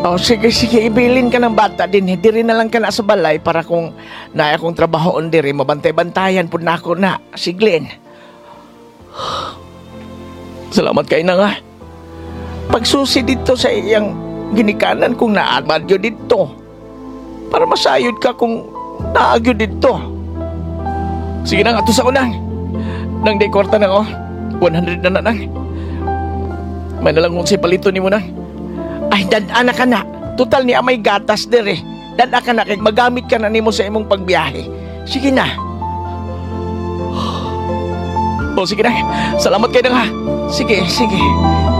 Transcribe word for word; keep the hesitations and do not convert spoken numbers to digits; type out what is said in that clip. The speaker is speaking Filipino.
Oh, sige, sige, ibilin ka ng bata din. Hindi rin na lang ka na sa balay para kung naaya kong trabahoon diri, mabantay-bantayan po na ako na. Si Glenn. Salamat kayo na nga. Pagsusi dito sa iyang ginikanan kung naabadyo dito. Para masayod ka kung naagyo dito. Sige na nga, to sa unang. Nang di kwarta na oh. one hundred na na nang. May nalang kung si palito ni mo na. Ay, dad-ana ka na. Total ni amay gatas dere. Dad-ana ka na kay magamit ka na nimo sa imong pagbiyahe. Sige na. O, sige na. Salamat kayo na nga. Sige, sige.